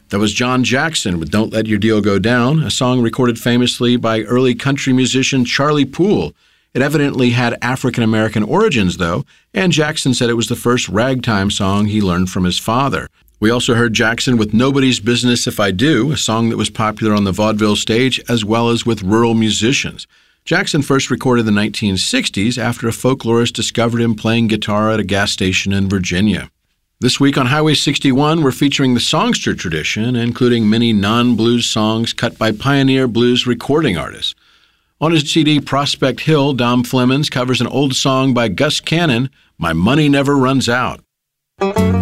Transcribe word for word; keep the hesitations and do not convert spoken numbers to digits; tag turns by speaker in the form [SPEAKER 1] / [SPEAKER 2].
[SPEAKER 1] That was John Jackson with Don't Let Your Deal Go Down, a song recorded famously by early country musician Charlie Poole. It evidently had African-American origins, though, and Jackson said it was the first ragtime song he learned from his father. We also heard Jackson with Nobody's Business If I Do, a song that was popular on the vaudeville stage as well as with rural musicians. Jackson first recorded in the nineteen sixties after a folklorist discovered him playing guitar at a gas station in Virginia. This week on Highway sixty-one, we're featuring the songster tradition, including many non-blues songs cut by pioneer blues recording artists. On his C D Prospect Hill, Dom Flemons covers an old song by Gus Cannon, My Money Never Runs Out.